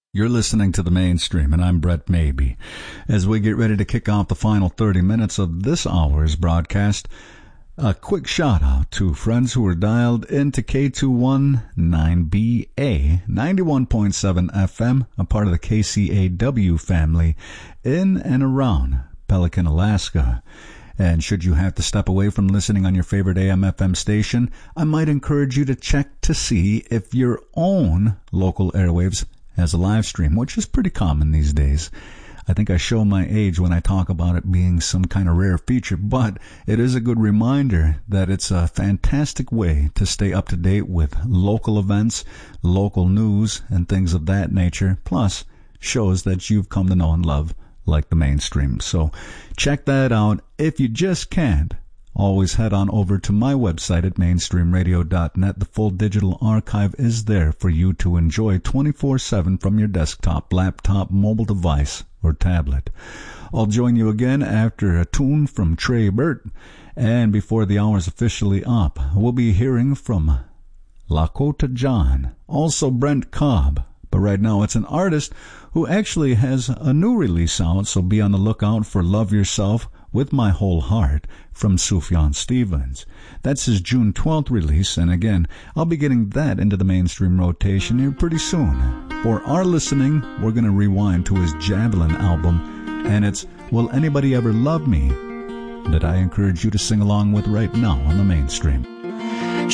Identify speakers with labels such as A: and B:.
A: You're listening to The Mainstream, and I'm Brett Maybe. As we get ready to kick off the final 30 minutes of this hour's broadcast, a quick shout-out to friends who are dialed into K219BA, 91.7 FM, a part of the KCAW family, in and around Pelican, Alaska. And should you have to step away from listening on your favorite AM/FM station, I might encourage you to check to see if your own local airwaves has a live stream, which is pretty common these days. I think I show my age when I talk about it being some kind of rare feature, but it is a good reminder that it's a fantastic way to stay up to date with local events, local news, and things of that nature, plus shows that you've come to know and love like The Mainstream. So check that out. If you just can't, always head on over to my website at mainstreamradio.net. The full digital archive is there for you to enjoy 24/7 from your desktop, laptop, mobile device, or tablet. I'll join you again after a tune from Trey Burt, and before the hour's officially up, we'll be hearing from Lakota John, also Brent Cobb. But right now it's an artist who actually has a new release out, so be on the lookout for Love Yourself with My Whole Heart from Sufjan Stevens. That's his June 12th release, and again, I'll be getting that into the mainstream rotation here pretty soon. For our listening, we're going to rewind to his Javelin album, and it's Will Anybody Ever Love Me that I encourage you to sing along with right now on the Mainstream.